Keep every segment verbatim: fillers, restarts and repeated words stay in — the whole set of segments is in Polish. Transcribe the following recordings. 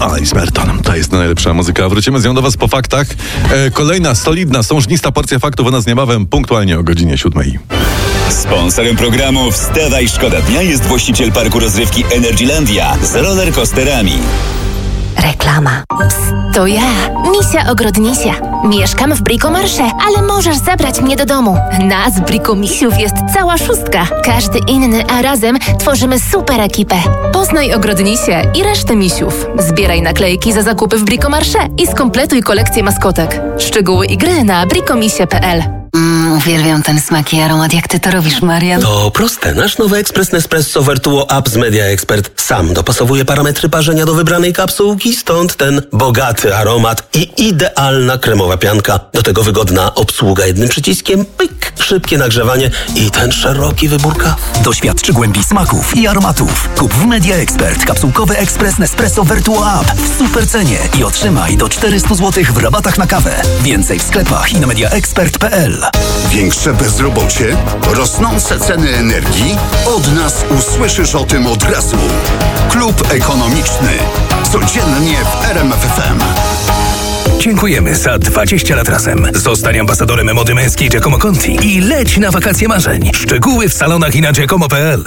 Alice Merton. To jest najlepsza muzyka. Wrócimy z nią do was po faktach. E, kolejna, solidna, sążnista porcja faktów u nas niebawem, punktualnie o godzinie siódmej. Sponsorem programu Wstawaj Szkoda Dnia jest właściciel parku rozrywki Energylandia z rollercoasterami. Reklama. Psst, to ja, Misia Ogrodnisia. Mieszkam w Bricomarché, ale możesz zabrać mnie do domu. Nas, Brikomisiów, jest cała szóstka. Każdy inny, a razem tworzymy super ekipę. Poznaj Ogrodnisię i resztę misiów. Zbieraj naklejki za zakupy w Bricomarché i skompletuj kolekcję maskotek. Szczegóły i gry na brikomisie kropka p l. Mm, uwielbiam ten smak i aromat. Jak ty to robisz, Marian? To proste. Nasz nowy ekspres Nespresso Vertuo Up z Media Expert sam dopasowuje parametry parzenia do wybranej kapsułki, stąd ten bogaty aromat i idealna kremowa pianka. Do tego wygodna obsługa jednym przyciskiem, pyk, szybkie nagrzewanie i ten szeroki wybór kaw. Doświadczy głębi smaków i aromatów. Kup w Media Expert kapsułkowy ekspres Nespresso Vertuo Up w super cenie i otrzymaj do czterysta złotych w rabatach na kawę. Więcej w sklepach i na mediaexpert kropka p l. Większe bezrobocie? Rosnące ceny energii? Od nas usłyszysz o tym od razu. Klub Ekonomiczny. Codziennie w R M F F M. Dziękujemy za dwadzieścia lat razem. Zostań ambasadorem mody męskiej Giacomo Conti i leć na wakacje marzeń. Szczegóły w salonach i na giacomo kropka p l.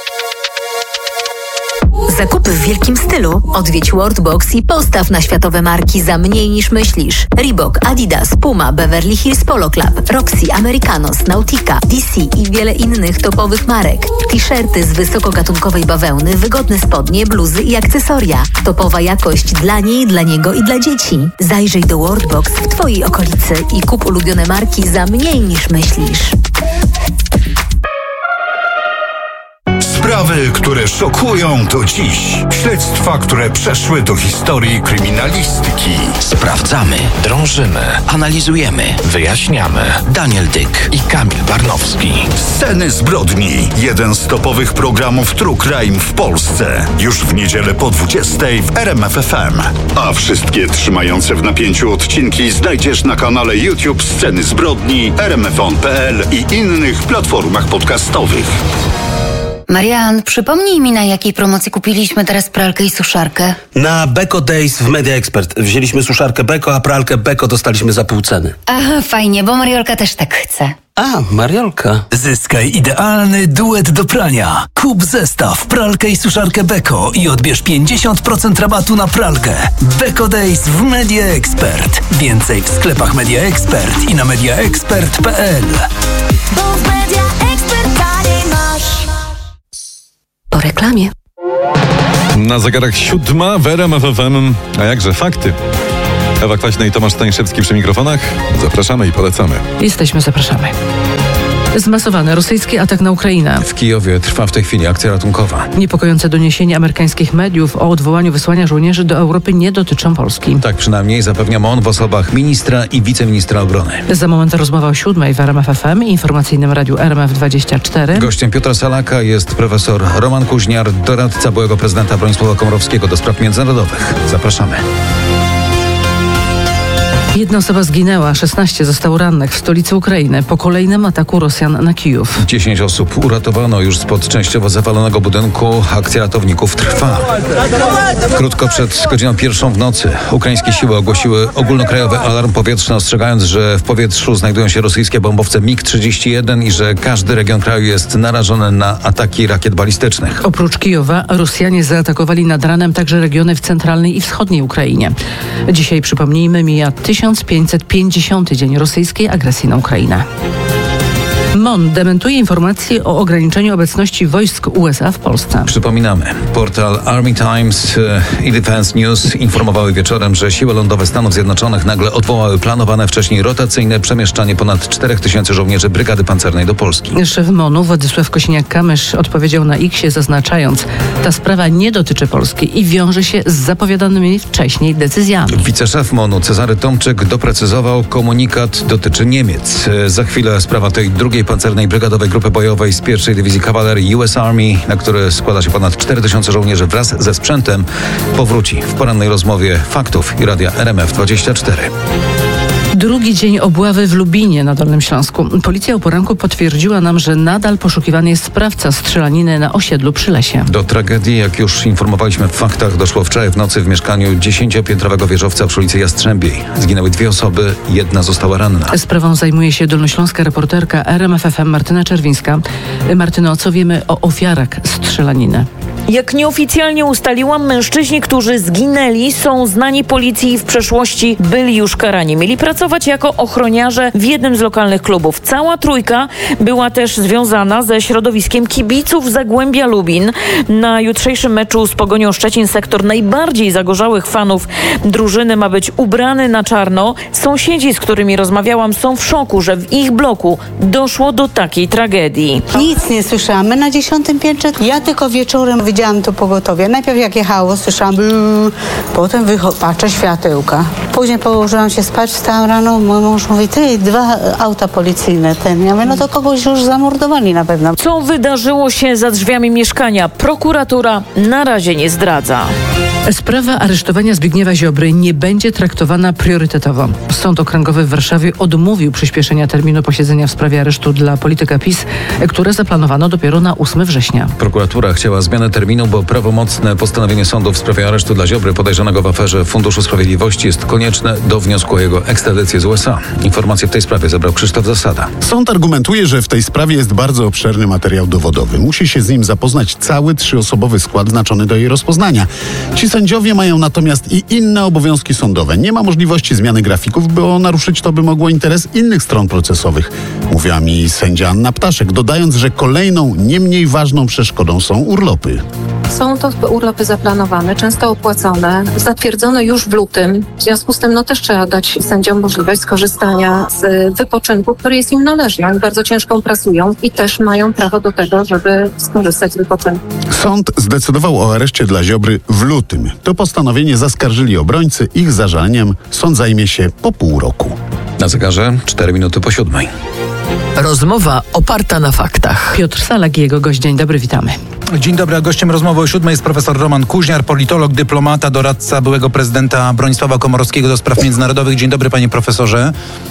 Zakupy w wielkim stylu. Odwiedź Worldbox i postaw na światowe marki za mniej niż myślisz. Reebok, Adidas, Puma, Beverly Hills Polo Club, Roxy, Americanos, Nautica, D C i wiele innych topowych marek. T-shirty z wysokogatunkowej bawełny, wygodne spodnie, bluzy i akcesoria. Topowa jakość dla niej, dla niego i dla dzieci. Zajrzyj do Worldbox w twojej okolicy i kup ulubione marki za mniej niż myślisz. Sprawy, które szokują, to dziś. Śledztwa, które przeszły do historii kryminalistyki. Sprawdzamy, drążymy, analizujemy, wyjaśniamy. Daniel Dyk i Kamil Barnowski. Sceny zbrodni. Jeden z topowych programów True Crime w Polsce. Już w niedzielę po dwudziestej w R M F F M. A wszystkie trzymające w napięciu odcinki znajdziesz na kanale YouTube Sceny zbrodni, r m f on kropka p l i innych platformach podcastowych. Marian, przypomnij mi, na jakiej promocji kupiliśmy teraz pralkę i suszarkę. Na Beko Days w Media Expert wzięliśmy suszarkę Beko, a pralkę Beko dostaliśmy za pół ceny. Aha, fajnie, bo Mariolka też tak chce. A, Mariolka. Zyskaj idealny duet do prania. Kup zestaw pralkę i suszarkę Beko i odbierz pięćdziesiąt procent rabatu na pralkę. Beko Days w Media Expert. Więcej w sklepach Media Expert i na mediaexpert kropka p l. Bo w Media Expert taniej masz. Po reklamie. Na zegarach siódma w R M F F M, a jakże fakty. Ewa Kwaśna i Tomasz Stańszewski przy mikrofonach. Zapraszamy i polecamy. Jesteśmy, zapraszamy. Zmasowany rosyjski atak na Ukrainę. W Kijowie trwa w tej chwili akcja ratunkowa. Niepokojące doniesienia amerykańskich mediów o odwołaniu wysłania żołnierzy do Europy nie dotyczą Polski. Tak przynajmniej zapewnia M O N w osobach ministra i wiceministra obrony. Za moment rozmowa o siódmej w R M F F M i informacyjnym radiu R M F dwadzieścia cztery. Gościem Piotra Salaka jest profesor Roman Kuźniar, doradca byłego prezydenta Bronisława Komorowskiego do spraw międzynarodowych. Zapraszamy. Jedna osoba zginęła, szesnaście zostało rannych w stolicy Ukrainy po kolejnym ataku Rosjan na Kijów. dziesięć osób uratowano już spod częściowo zawalonego budynku. Akcja ratowników trwa. Krótko przed godziną pierwszą w nocy ukraińskie siły ogłosiły ogólnokrajowy alarm powietrzny, ostrzegając, że w powietrzu znajdują się rosyjskie bombowce mig trzydzieści jeden i że każdy region kraju jest narażony na ataki rakiet balistycznych. Oprócz Kijowa Rosjanie zaatakowali nad ranem także regiony w centralnej i wschodniej Ukrainie. Dzisiaj, przypomnijmy, mija tysiąc pięćset pięćdziesiąty dzień rosyjskiej agresji na Ukrainę. M O N dementuje informacje o ograniczeniu obecności wojsk U S A w Polsce. Przypominamy, portal Army Times i Defense News informowały wieczorem, że siły lądowe Stanów Zjednoczonych nagle odwołały planowane wcześniej rotacyjne przemieszczanie ponad czterech tysięcy żołnierzy Brygady Pancernej do Polski. Szef M O N-u Władysław Kosiniak-Kamysz odpowiedział na X-ie, zaznaczając, ta sprawa nie dotyczy Polski i wiąże się z zapowiadanymi wcześniej decyzjami. Wiceszef M O N-u Cezary Tomczyk doprecyzował, komunikat dotyczy Niemiec. Za chwilę sprawa tej drugiej pancernej brygadowej grupy bojowej z pierwszej Dywizji Kawalerii U S Army, na które składa się ponad cztery tysiące żołnierzy wraz ze sprzętem, powróci w porannej rozmowie Faktów i Radia R M F dwadzieścia cztery. Drugi dzień obławy w Lubinie na Dolnym Śląsku. Policja o poranku potwierdziła nam, że nadal poszukiwany jest sprawca strzelaniny na osiedlu przy lesie. Do tragedii, jak już informowaliśmy w faktach, doszło wczoraj w nocy w mieszkaniu dziesięciopiętrowego wieżowca przy ulicy Jastrzębiej. Zginęły dwie osoby, jedna została ranna. Sprawą zajmuje się dolnośląska reporterka R M F F M Martyna Czerwińska. Martyno, co wiemy o ofiarach strzelaniny? Jak nieoficjalnie ustaliłam, mężczyźni, którzy zginęli, są znani policji i w przeszłości byli już karani. Mieli pracować jako ochroniarze w jednym z lokalnych klubów. Cała trójka była też związana ze środowiskiem kibiców Zagłębia Lubin. Na jutrzejszym meczu z Pogonią Szczecin sektor najbardziej zagorzałych fanów drużyny ma być ubrany na czarno. Sąsiedzi, z którymi rozmawiałam, są w szoku, że w ich bloku doszło do takiej tragedii. Nic nie słyszałam. My na dziesiątym piętrze. Ja tylko wieczorem widziałam to pogotowie. Najpierw jak jechało, słyszałam brrr, potem wycho- patrzę, światełka. Później położyłam się spać, wstałam rano, mój mąż mówi, ty, dwa auta policyjne, ten. Ja mówię, no to kogoś już zamordowali na pewno. Co wydarzyło się za drzwiami mieszkania? Prokuratura na razie nie zdradza. Sprawa aresztowania Zbigniewa Ziobry nie będzie traktowana priorytetowo. Sąd Okręgowy w Warszawie odmówił przyspieszenia terminu posiedzenia w sprawie aresztu dla polityka PiS, które zaplanowano dopiero na ósmego września. Prokuratura chciała zmianę terminu, bo prawomocne postanowienie sądu w sprawie aresztu dla Ziobry podejrzanego w aferze Funduszu Sprawiedliwości jest konieczne do wniosku o jego ekstradycję z U S A. Informacje w tej sprawie zebrał Krzysztof Zasada. Sąd argumentuje, że w tej sprawie jest bardzo obszerny materiał dowodowy. Musi się z nim zapoznać cały trzyosobowy skład znaczony do jej rozpoznania. Ci sędziowie mają natomiast i inne obowiązki sądowe. Nie ma możliwości zmiany grafików, bo naruszyć to by mogło interes innych stron procesowych. Mówiła mi sędzia Anna Ptaszek, dodając, że kolejną, nie mniej ważną przeszkodą są urlopy. Są to urlopy zaplanowane, często opłacone, zatwierdzone już w lutym. W związku z tym no, też trzeba dać sędziom możliwość skorzystania z wypoczynku, który jest im należny. Oni bardzo ciężko pracują i też mają prawo do tego, żeby skorzystać z wypoczynku. Sąd zdecydował o areszcie dla Ziobry w lutym. To postanowienie zaskarżyli obrońcy. Ich zażaleniem sąd zajmie się po pół roku. Na zegarze cztery minuty po siódmej. Rozmowa oparta na faktach. Piotr Salak i jego gość. Dzień dobry, witamy. Dzień dobry, a gościem rozmowy o siódmej jest profesor Roman Kuźniar, politolog, dyplomata, doradca byłego prezydenta Bronisława Komorowskiego do spraw międzynarodowych. Dzień dobry, panie profesorze.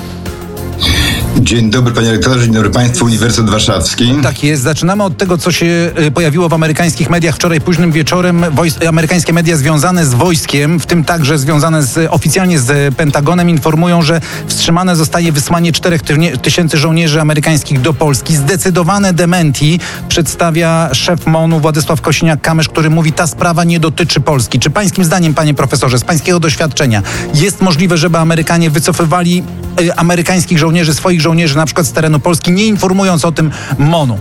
Dzień dobry, panie rektorze, dzień dobry państwu, Uniwersytet Warszawski. Tak jest, zaczynamy od tego, co się pojawiło w amerykańskich mediach wczoraj późnym wieczorem. Wojs- amerykańskie media związane z wojskiem, w tym także związane z, oficjalnie z Pentagonem, informują, że wstrzymane zostaje wysłanie czterech tysięcy żołnierzy amerykańskich do Polski. Zdecydowane dementi przedstawia szef MON-u Władysław Kosiniak-Kamysz, który mówi, ta sprawa nie dotyczy Polski. Czy pańskim zdaniem, panie profesorze, z pańskiego doświadczenia, jest możliwe, żeby Amerykanie wycofywali y, amerykańskich żołnierzy, swoich żołnierzy na przykład z terenu Polski, nie informując o tym MON-u?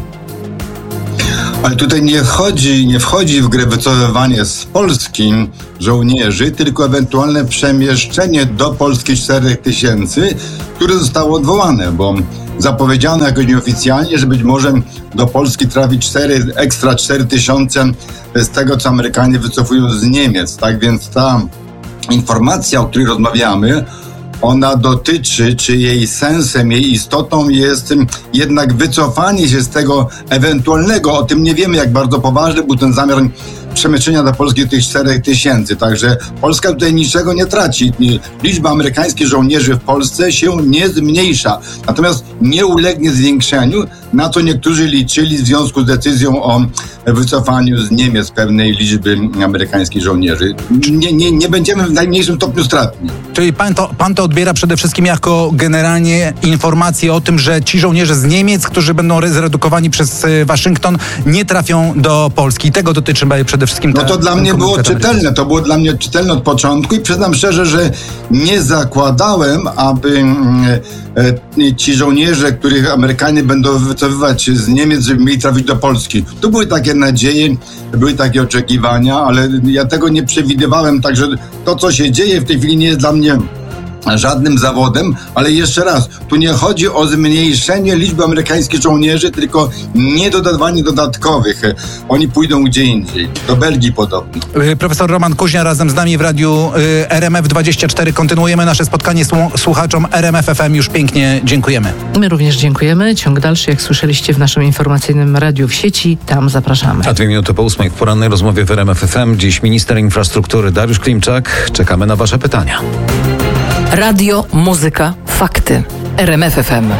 Ale tutaj nie chodzi, nie wchodzi w grę wycofywanie z Polski żołnierzy, tylko ewentualne przemieszczenie do Polski czterech tysięcy, które zostało odwołane, bo zapowiedziano jakoś nieoficjalnie, że być może do Polski trafi cztery, ekstra cztery tysiące z tego, co Amerykanie wycofują z Niemiec. Tak więc ta informacja, o której rozmawiamy, ona dotyczy, czy jej sensem, jej istotą jest jednak wycofanie się z tego ewentualnego, o tym nie wiemy, jak bardzo poważny był ten zamiar przemieszczenia do Polski tych czterech tysięcy. Także Polska tutaj niczego nie traci. Liczba amerykańskich żołnierzy w Polsce się nie zmniejsza. Natomiast nie ulegnie zwiększeniu, na co niektórzy liczyli w związku z decyzją o wycofaniu z Niemiec pewnej liczby amerykańskich żołnierzy. Nie, nie, nie będziemy w najmniejszym stopniu stratni. Czyli pan to, pan to odbiera przede wszystkim jako generalnie informację o tym, że ci żołnierze z Niemiec, którzy będą zredukowani przez Waszyngton, nie trafią do Polski. I tego dotyczy przede wszystkim ta, No to dla mnie było czytelne. To było dla mnie czytelne od początku i przyznam szczerze, że nie zakładałem, aby e, ci żołnierze, których Amerykanie będą wycofywać z Niemiec, żeby mieli trafić do Polski. Tu były takie nadzieje, były takie oczekiwania, ale ja tego nie przewidywałem, także to, co się dzieje w tej chwili, nie jest dla mnie żadnym zawodem, ale jeszcze raz, tu nie chodzi o zmniejszenie liczby amerykańskich żołnierzy, tylko nie dodawanie dodatkowych. Oni pójdą gdzie indziej, do Belgii podobno. Profesor Roman Kuźniar razem z nami w radiu R M F dwadzieścia cztery. Kontynuujemy nasze spotkanie z słuchaczom R M F F M. Już pięknie dziękujemy. My również dziękujemy. Ciąg dalszy, jak słyszeliście w naszym informacyjnym radiu w sieci, tam zapraszamy. A dwie minuty po ósmej w porannej rozmowie w R M F F M. Dziś minister infrastruktury Dariusz Klimczak. Czekamy na wasze pytania. Radio, muzyka, fakty. R M F F M.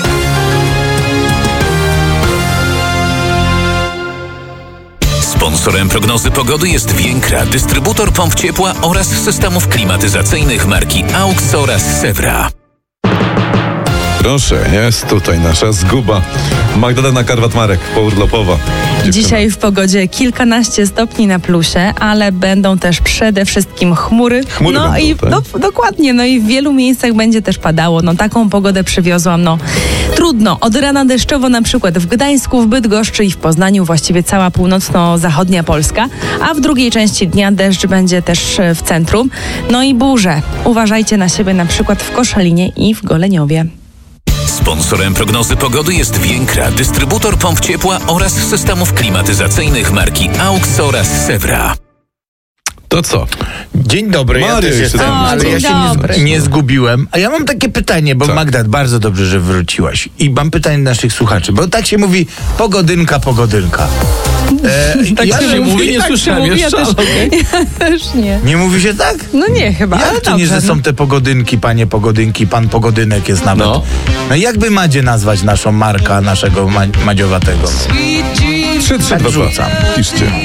Sponsorem prognozy pogody jest Więkra, dystrybutor pomp ciepła oraz systemów klimatyzacyjnych marki AUX oraz Sewra. Proszę, jest tutaj nasza zguba. Magdalena Karwat-Marek, pourlopowa. Dziewczyna. Dzisiaj w pogodzie kilkanaście stopni na plusie, ale będą też przede wszystkim chmury. Chmury no będą, i tak? no, dokładnie, no i w wielu miejscach będzie też padało. No taką pogodę przywiozłam, no trudno. Od rana deszczowo na przykład w Gdańsku, w Bydgoszczy i w Poznaniu, właściwie cała północno-zachodnia Polska, a w drugiej części dnia deszcz będzie też w centrum. No i burze. Uważajcie na siebie na przykład w Koszalinie i w Goleniowie. Sponsorem prognozy pogody jest Więkra, dystrybutor pomp ciepła oraz systemów klimatyzacyjnych marki AUX oraz Sewra. To co? Dzień dobry, ja Mariusz, też jestem, o, ale dzień ja się dobry. nie, nie zgubiłem. A ja mam takie pytanie, bo Co? Magda, bardzo dobrze, że wróciłaś. I mam pytanie naszych słuchaczy, bo tak się mówi pogodynka, pogodynka. E, Tak ja się mówi, nie tak słyszałem się mówi, jeszcze. ja też, Okay. ja też nie. Nie mówi się tak? No nie, chyba, ale Jak to dobrze, nie, że są no. te pogodynki, panie pogodynki, pan pogodynek jest nawet. No, no jakby Madzie nazwać naszą Marka, naszego ma- Madziowatego? trzy trzy dwa dwa. Piszcie.